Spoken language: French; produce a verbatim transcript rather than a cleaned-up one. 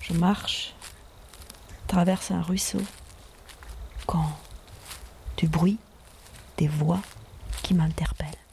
je marche, traverse un ruisseau, quand du bruit, des voix qui m'interpellent.